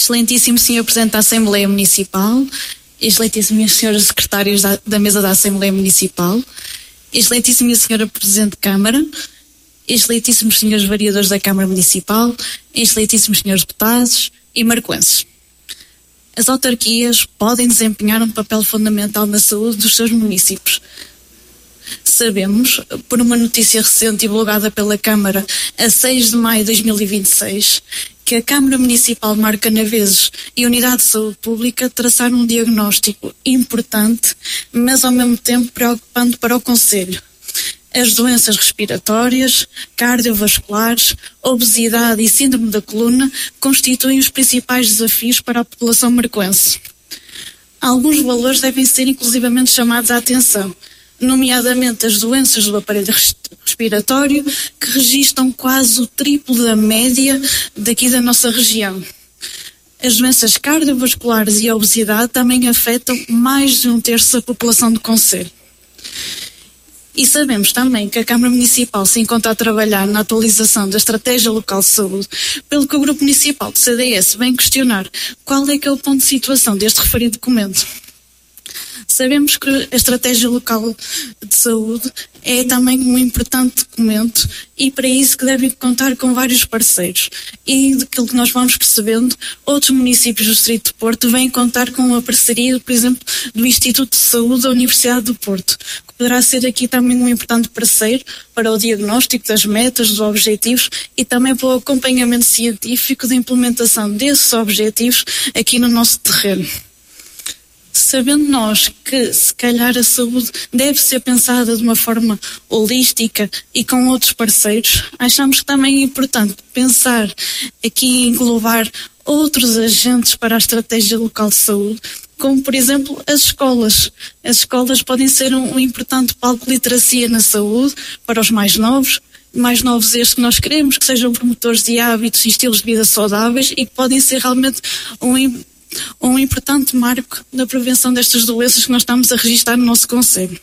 Excelentíssimo Senhor Presidente da Assembleia Municipal, excelentíssimas Senhoras Secretárias da Mesa da Assembleia Municipal, excelentíssima Senhora Presidente de Câmara, excelentíssimos Senhores Vereadores da Câmara Municipal, excelentíssimos Senhores Deputados e marcoenses. As autarquias podem desempenhar um papel fundamental na saúde dos seus municípios. Sabemos, por uma notícia recente divulgada pela Câmara a 6 de maio de 2026, que a Câmara Municipal Marca Naveses e a Unidade de Saúde Pública traçaram um diagnóstico importante, mas ao mesmo tempo preocupante para o Concelho. As doenças respiratórias, cardiovasculares, obesidade e síndrome da coluna constituem os principais desafios para a população marcoense. Alguns valores devem ser inclusivamente chamados à atenção, nomeadamente as doenças do aparelho respiratório, que registram quase o triplo da média daqui da nossa região. As doenças cardiovasculares e a obesidade também afetam mais de 1/3 da população do concelho. E sabemos também que a Câmara Municipal se encontra a trabalhar na atualização da Estratégia Local de Saúde, pelo que o Grupo Municipal do CDS vem questionar qual é que é o ponto de situação deste referido documento. Sabemos que a Estratégia Local de Saúde é também um importante documento e para isso que deve contar com vários parceiros. E daquilo que nós vamos percebendo, outros municípios do Distrito de Porto vêm contar com a parceria, por exemplo, do Instituto de Saúde da Universidade do Porto, que poderá ser aqui também um importante parceiro para o diagnóstico das metas, dos objetivos e também para o acompanhamento científico de implementação desses objetivos aqui no nosso terreno. Sabendo nós que, se calhar, a saúde deve ser pensada de uma forma holística e com outros parceiros, achamos que também é importante pensar aqui em englobar outros agentes para a Estratégia Local de Saúde, como, por exemplo, as escolas. As escolas podem ser um importante palco de literacia na saúde para os mais novos estes que nós queremos, que sejam promotores de hábitos e estilos de vida saudáveis e que podem ser realmente um importante marco na prevenção destas doenças que nós estamos a registrar no nosso concelho.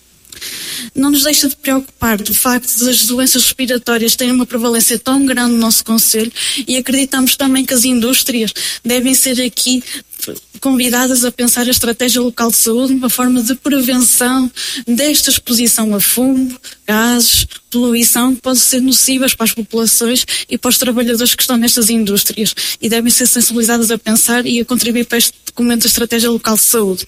Não nos deixa de preocupar o facto de as doenças respiratórias terem uma prevalência tão grande no nosso concelho e acreditamos também que as indústrias devem ser aqui convidadas a pensar a Estratégia Local de Saúde numa forma de prevenção desta exposição a fumo, gases, poluição que podem ser nocivas para as populações e para os trabalhadores que estão nestas indústrias e devem ser sensibilizadas a pensar e a contribuir para este documento da Estratégia Local de Saúde.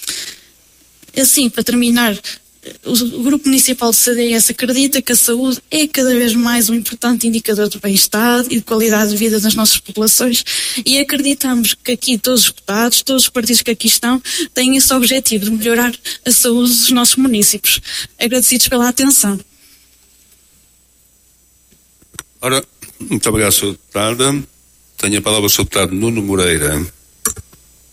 Assim, para terminar, o Grupo Municipal do CDS acredita que a saúde é cada vez mais um importante indicador de bem-estar e de qualidade de vida das nossas populações e acreditamos que aqui todos os deputados, todos os partidos que aqui estão, têm esse objetivo de melhorar a saúde dos nossos municípios. Agradecidos pela atenção. Ora, muito obrigado, Sr. Deputada. Tenho a palavra o Sr. Deputado Nuno Moreira.